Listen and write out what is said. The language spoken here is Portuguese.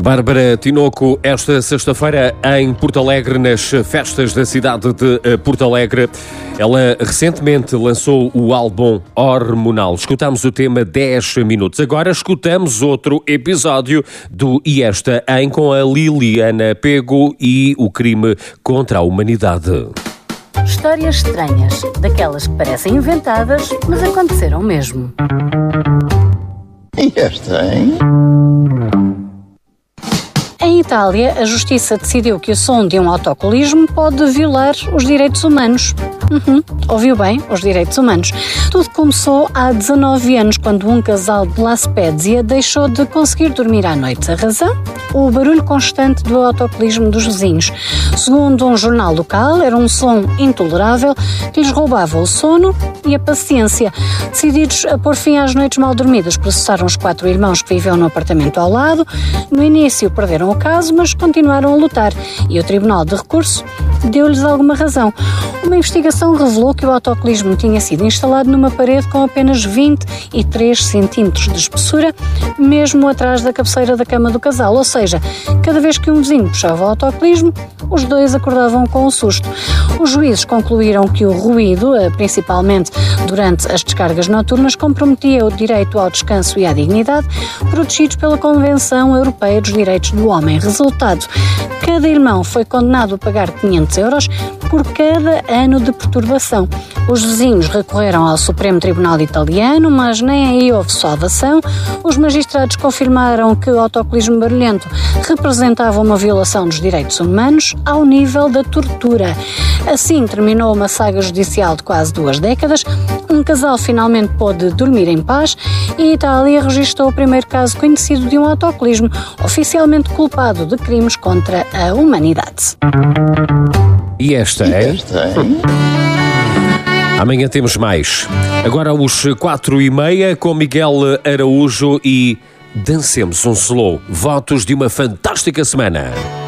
Bárbara Tinoco, esta sexta-feira em Porto Alegre, nas festas da cidade de Porto Alegre. Ela recentemente lançou o álbum Hormonal. Escutamos o tema 10 minutos. Agora escutamos outro episódio do E Esta Em com a Liliana Pego e o crime contra a humanidade. Histórias estranhas, daquelas que parecem inventadas, mas aconteceram mesmo. E esta, hein? Em Itália, a justiça decidiu que o som de um autocolismo pode violar os direitos humanos. Ouviu bem, os direitos humanos. Tudo começou há 19 anos, quando um casal de La Spezia deixou de conseguir dormir à noite. A razão? O barulho constante do autocolismo dos vizinhos. Segundo um jornal local, era um som intolerável que lhes roubava o sono e a paciência. Decididos a pôr fim às noites mal dormidas, processaram os 4 irmãos que viviam no apartamento ao lado. No início perderam o caso, mas continuaram a lutar e o Tribunal de Recurso deu-lhes alguma razão. Uma investigação revelou que o autocolismo tinha sido instalado numa parede com apenas 23 centímetros de espessura, mesmo atrás da cabeceira da cama do casal, ou seja, cada vez que um vizinho puxava o autocolismo, os dois acordavam com um susto. Os juízes concluíram que o ruído, principalmente durante as descargas noturnas, comprometia o direito ao descanso e à dignidade, protegidos pela Convenção Europeia dos Direitos do Homem. Resultado: cada irmão foi condenado a pagar 500 euros por cada ano de perturbação. Os vizinhos recorreram ao Supremo Tribunal Italiano, mas nem aí houve salvação. Os magistrados confirmaram que o autocolismo barulhento representava uma violação dos direitos humanos ao nível da tortura. Assim terminou uma saga judicial de quase 2 décadas. Um casal finalmente pôde dormir em paz e a Itália registrou o primeiro caso conhecido de um autocolismo oficialmente culpado de crimes contra a humanidade. E esta, hein? Amanhã temos mais. Agora aos 4h30 com Miguel Araújo e dancemos um slow. Votos de uma fantástica semana.